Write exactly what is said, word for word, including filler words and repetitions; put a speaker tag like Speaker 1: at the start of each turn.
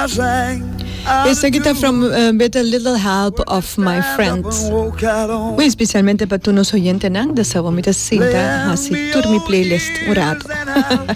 Speaker 1: Esta guitarra from uh, With a Little Help of My Friends. Muy especialmente para tu nos oyente nang da sa wamita sinta hasi tur mi playlist murado.